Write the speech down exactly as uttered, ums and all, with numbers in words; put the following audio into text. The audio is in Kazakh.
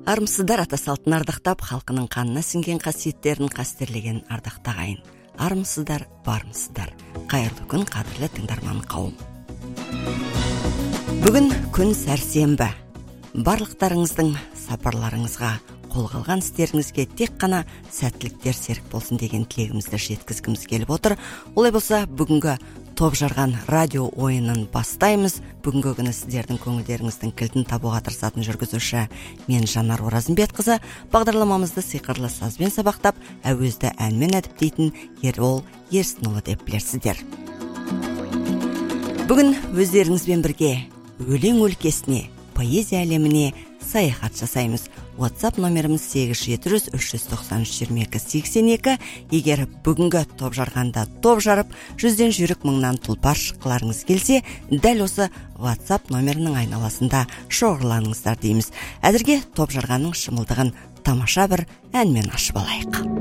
Армысыздар, ата салтын ардақтап, халқының қанына сіңген қасиеттерін қастерлеген ардақты ағайын. Армысыздар, бармысыздар. Қайырлы күн, қадірлі тыңдарман қауым. Бүгін күн сәрсенбі. Барлықтарыңыздың сапарларыңызға, қолға алған істеріңізге тек қана сәттіліктер серік болсын деген тілегімізді жеткізгіміз келіп отыр. Олай болса, бүгінгі топ жарған радио ойынын бастаймыз. Бүгінгі күні сіздердің көңілдеріңіздің кілтін табуға тырысатын жүргізуші мен Жанар Оразымбетқызы. Бағдарламамызды сиқырлы сазбен сабақтап, әуезді әнмен әдіптейтін Ербол Ерсінұлы деп білерсіздер. Бүгін өздеріңізбен бірге өлең өлкесіне, поэзия әлеміне саяхат жасаймыз. WhatsApp номеріміз сегіз жеті жүз үш жүз тоқсан үш жиырма екі сексен екі. Егер бүгінгі топ жарғанда топ жарып, жүзден жүйрік мыңнан тұлпар шыққыларыңыз келсе, дәл осы WhatsApp номерінің айналасында шоғырланыңыздар дейміз. Әзірге топ жарғанның шымылдығын тамаша бір әнмен ашып алайық.